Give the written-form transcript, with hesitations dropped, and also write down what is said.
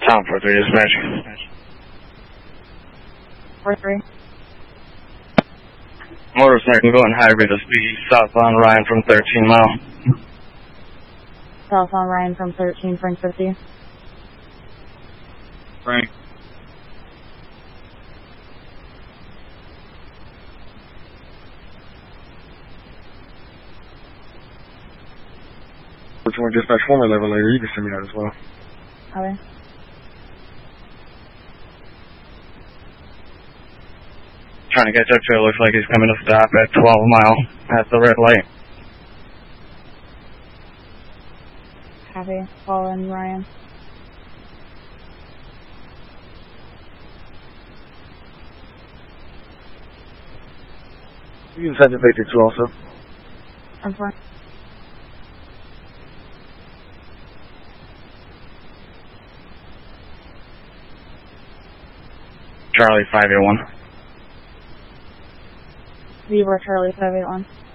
Tom 43 dispatch. 43. Motorcycle going hybrid to speed southbound Ryan from 13 mile. Southbound Ryan from 13, Frank 50. Frank. Which one dispatch former level later, you can send me that as well. Okay. Trying to catch up to it. Looks like he's coming to stop at 12 mile at the red light. Copy. Following Ryan. You can send it back to also. I'm fine. Charlie 581. Zebra Charlie 581.